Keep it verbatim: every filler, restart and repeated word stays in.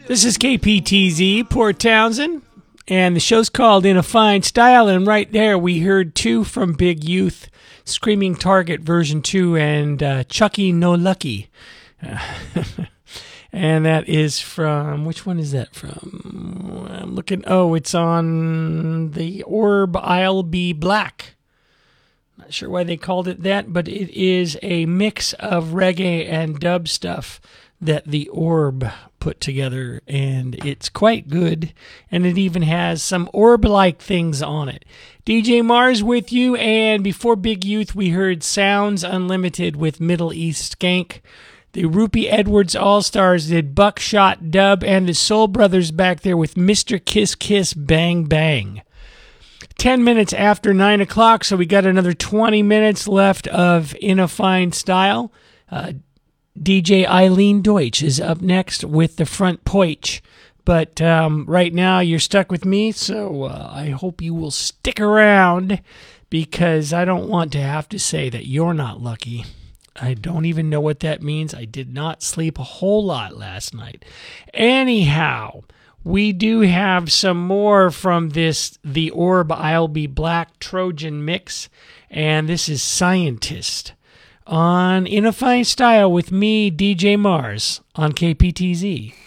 This is K P T Z, Port Townsend, and the show's called In a Fine Style, and right there we heard two from Big Youth, Screaming Target version two, and uh, Chucky No Lucky. Uh, and that is from, which one is that from? I'm looking, oh, it's on the Orb I'll Be Black. Not sure why they called it that, but it is a mix of reggae and dub stuff that the Orb put together, and it's quite good, and it even has some Orb-like things on it. D J Mars with you, and before Big Youth, we heard Sounds Unlimited with Middle East Skank. The Rupee Edwards All-Stars did Buckshot Dub, and the Soul Brothers back there with Mister Kiss Kiss Bang Bang. Ten minutes after nine o'clock, so we got another twenty minutes left of In a Fine Style. Uh, D J Eileen Deutsch is up next with the front poich. But um, right now you're stuck with me, so uh, I hope you will stick around because I don't want to have to say that you're not lucky. I don't even know what that means. I did not sleep a whole lot last night. Anyhow, we do have some more from this The Orb I'll Be Black Trojan mix, and this is Scientist on In a Fine Style with me, D J Mars, on K P T Z.